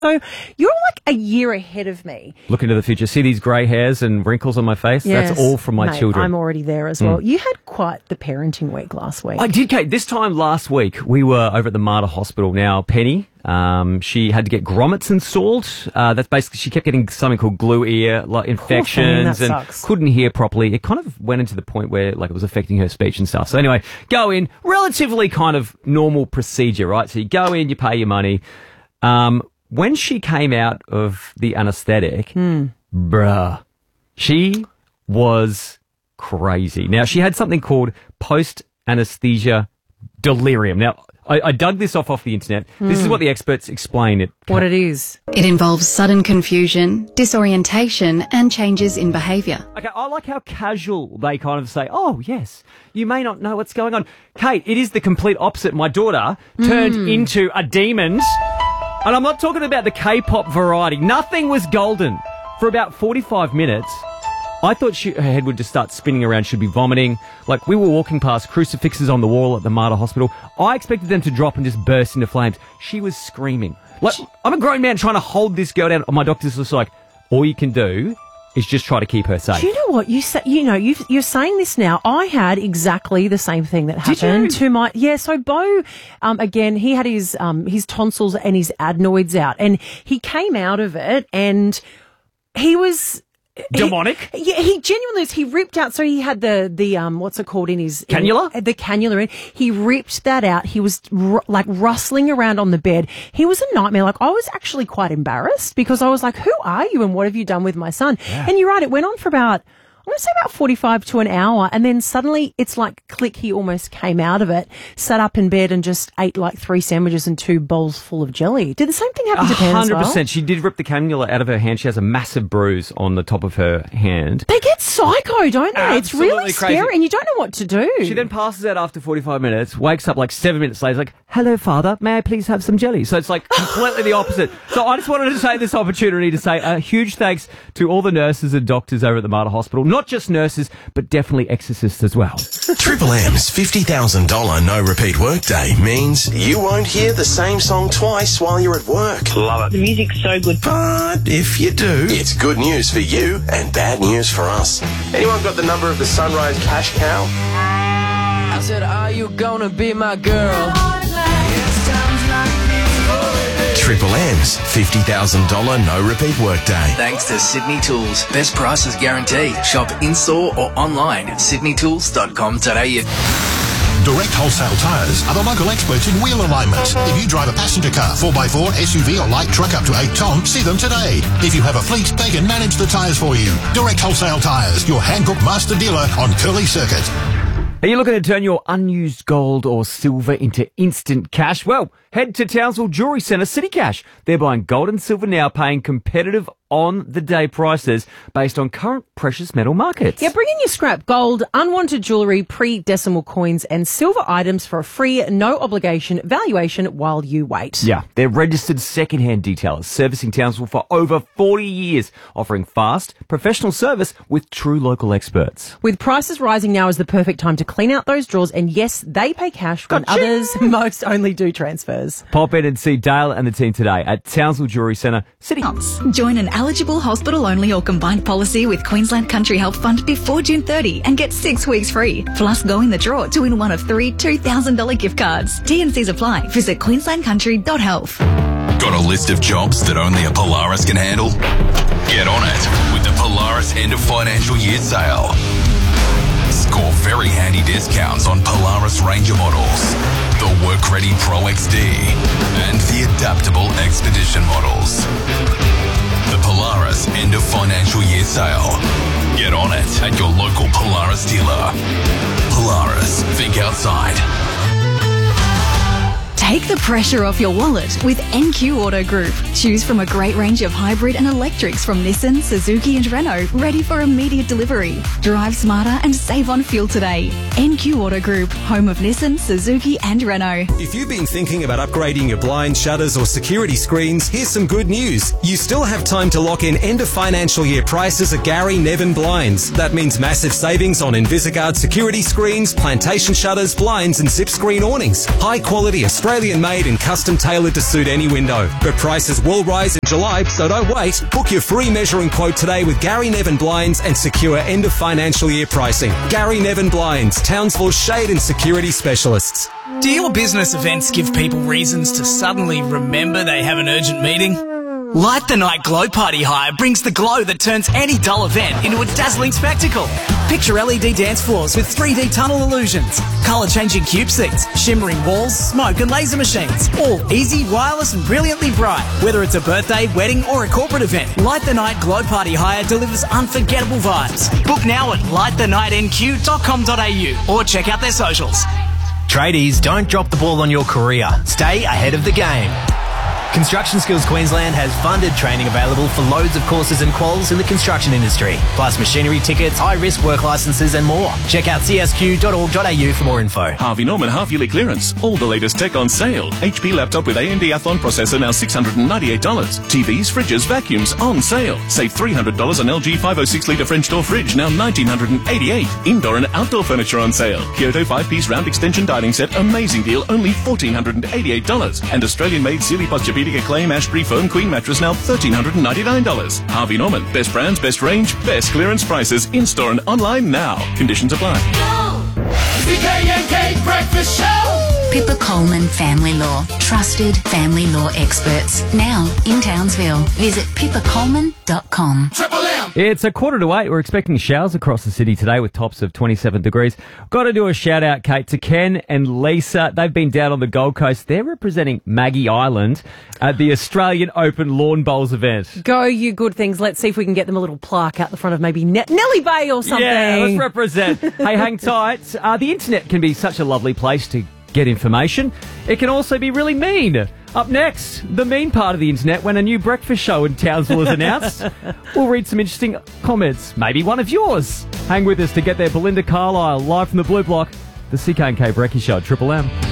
So you're like a year ahead of me. Look into the future. See these grey hairs and wrinkles on my face? Yes, that's all from my mate, children. I'm already there as well. You had quite the parenting week last week. I did, Kate. This time last week, we were over at the Mater Hospital. Now, Penny, she had to get grommets installed. That's basically, she kept getting something called glue ear infections that and sucks. couldn't hear properly. It kind of went into the point where like it was affecting her speech and stuff. So anyway, go in, relatively kind of normal procedure, right? So you go in, you pay your money. When she came out of the anaesthetic, bruh, she was crazy. Now, she had something called post-anaesthesia delirium. Now, I dug this off the internet. This is what the experts explain it. What it is. It involves sudden confusion, disorientation, and changes in behaviour. Okay, I like how casual they kind of say, oh, yes, you may not know what's going on. Kate, it is the complete opposite. My daughter turned into a demon. And I'm not talking about the K-pop variety. Nothing was golden. For about 45 minutes, I thought her head would just start spinning around. She'd be vomiting. Like, we were walking past crucifixes on the wall at the Mater Hospital. I expected them to drop and just burst into flames. She was screaming. Like, I'm a grown man trying to hold this girl down. My doctor's just like, all you can do is just try to keep her safe. Do you know what you say? You know, you're saying this now. I had exactly the same thing that happened to my. Yeah, so Bo, again, he had his tonsils and his adenoids out, and he came out of it, and he was. Demonic? He genuinely was. He ripped out, so he had the what's it called in his... Cannula? The cannula in. He ripped that out. He was like rustling around on the bed. He was a nightmare. Like, I was actually quite embarrassed because I was like, who are you and what have you done with my son? Yeah. And you're right, it went on for about... I'm going to say about 45 to an hour, and then suddenly it's like click, he almost came out of it, sat up in bed and just ate like 3 sandwiches and 2 bowls full of jelly. Did the same thing happen to Pen as well? 100%. She did rip the cannula out of her hand. She has a massive bruise on the top of her hand. They get psycho, don't they? Absolutely it's really crazy. scary, and you don't know what to do. She then passes out after 45 minutes, wakes up like 7 minutes later, like, hello, father, may I please have some jelly? So it's like completely the opposite. So I just wanted to take this opportunity to say a huge thanks to all the nurses and doctors over at the Mater Hospital. Not just nurses, but definitely exorcists as well. Triple M's $50,000 no repeat workday means you won't hear the same song twice while you're at work. Love it. The music's so good. But if you do, it's good news for you and bad news for us. Anyone got the number of the Sunrise Cash Cow? I said, are you gonna be my girl? Triple M's $50,000 no repeat workday. Thanks to Sydney Tools. Best prices guaranteed. Shop in-store or online at sydneytools.com.au. Direct Wholesale Tyres are the local experts in wheel alignment. If you drive a passenger car, 4x4, SUV or light truck up to 8 tonne, see them today. If you have a fleet, they can manage the tyres for you. Direct Wholesale Tyres, your Hankook master dealer on Curly Circuit. Are you looking to turn your unused gold or silver into instant cash? Well, head to Townsville Jewellery Centre City Cash. They're buying gold and silver now, paying competitive on-the-day prices based on current precious metal markets. Yeah, bring in your scrap gold, unwanted jewellery, pre-decimal coins and silver items for a free, no-obligation valuation while you wait. Yeah, they're registered second-hand detailers, servicing Townsville for over 40 years, offering fast, professional service with true local experts. With prices rising, now is the perfect time to clean out those drawers, and yes, they pay cash when others most only do transfers. Pop in and see Dale and the team today at Townsville Jewellery Centre City. Join an eligible hospital-only or combined policy with Queensland Country Health Fund before June 30 and get 6 weeks free. Plus, go in the draw to win one of 3 $2,000 gift cards. T&Cs apply. Visit queenslandcountry.health. Got a list of jobs that only a Polaris can handle? Get on it with the Polaris End of Financial Year Sale. Score very handy discounts on Polaris Ranger models, the Work-Ready Pro XD, and the adaptable Expedition models. The Polaris End of Financial Year Sale. Get on it at your local Polaris dealer. Polaris, think outside. Take the pressure off your wallet with NQ Auto Group. Choose from a great range of hybrid and electrics from Nissan, Suzuki and Renault, ready for immediate delivery. Drive smarter and save on fuel today. NQ Auto Group, home of Nissan, Suzuki and Renault. If you've been thinking about upgrading your blinds, shutters or security screens, here's some good news. You still have time to lock in end of financial year prices at Gary Nevin Blinds. That means massive savings on Invisigard security screens, plantation shutters, blinds and zip screen awnings. High quality Australian Australian made and custom tailored to suit any window. But prices will rise in July, so don't wait. Book your free measuring quote today with Gary Nevin Blinds and secure end of financial year pricing. Gary Nevin Blinds, Townsville's shade and security specialists. Do your business events give people reasons to suddenly remember they have an urgent meeting? Light the Night Glow Party Hire brings the glow that turns any dull event into a dazzling spectacle. Picture LED dance floors with 3D tunnel illusions, colour-changing cube seats, shimmering walls, smoke and laser machines. All easy, wireless and brilliantly bright. Whether it's a birthday, wedding or a corporate event, Light the Night Glow Party Hire delivers unforgettable vibes. Book now at lightthenightenq.com.au or check out their socials. Tradies, don't drop the ball on your career. Stay ahead of the game. Construction Skills Queensland has funded training available for loads of courses and quals in the construction industry, plus machinery tickets, high-risk work licences and more. Check out csq.org.au for more info. Harvey Norman half-yearly clearance. All the latest tech on sale. HP laptop with AMD Athlon processor now $698. TVs, fridges, vacuums on sale. Save $300 on LG 506-litre French door fridge, now $1,988. Indoor and outdoor furniture on sale. Kyoto 5-piece round extension dining set, amazing deal, only $1,488. And Australian-made Sealy Posturepedic Acclaim Ashbury Foam Queen mattress now $1,399. Harvey Norman, best brands, best range, best clearance prices, in-store and online now. Conditions apply. The K&K Breakfast Show. Pippa Coleman Family Law. Trusted family law experts. Now in Townsville. Visit pippacoleman.com. Triple M. It's 7:45. We're expecting showers across the city today with tops of 27 degrees. Got to do a shout out, Kate, to Ken and Lisa. They've been down on the Gold Coast. They're representing Maggie Island at the Australian Open Lawn Bowls event. Go, you good things. Let's see if we can get them a little plaque out the front of maybe Nellie Bay or something. Yeah, let's represent. Hey, hang tight. The internet can be such a lovely place to get information. It can also be really mean. Up next, the mean part of the internet when a new breakfast show in Townsville is announced. We'll read some interesting comments, maybe one of yours. Hang with us to get there. Belinda Carlisle, live from the Blue Block, the CK&K Brekkie Show, Triple M.